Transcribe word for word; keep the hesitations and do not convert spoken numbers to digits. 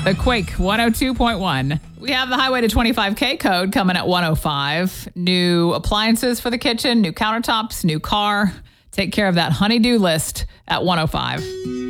The Quake one oh two point one. We have the Highway to twenty-five K code coming at one oh five. New appliances for the kitchen, new countertops, new car. Take care of that honey-do list at one oh five.